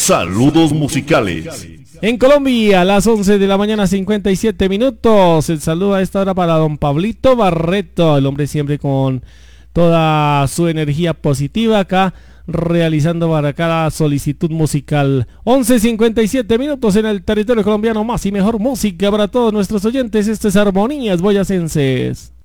Saludos musicales. En Colombia, a las 11 de la mañana, 57 minutos. El saludo a esta hora para don Pablito Barreto, el hombre siempre con toda su energía positiva acá, realizando para cada solicitud musical. 11:57 minutos en el territorio colombiano, más y mejor música para todos nuestros oyentes. Esto es Armonías Boyacenses.